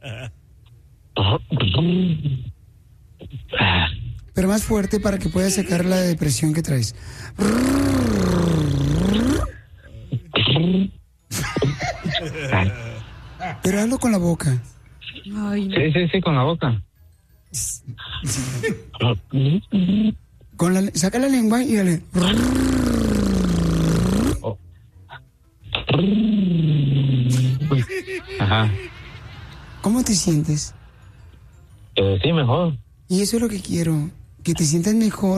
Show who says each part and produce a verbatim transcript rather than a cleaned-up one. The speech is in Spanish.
Speaker 1: Pero más fuerte para que puedas sacar la depresión que traes. Pero hazlo con la boca.
Speaker 2: Ay, no. Sí, sí, sí, con la boca.
Speaker 1: Con la, saca la lengua y dale.
Speaker 2: Oh. Ajá.
Speaker 1: ¿Cómo te sientes?
Speaker 2: Eh, sí, mejor.
Speaker 1: Y eso es lo que quiero, que te sientas mejor.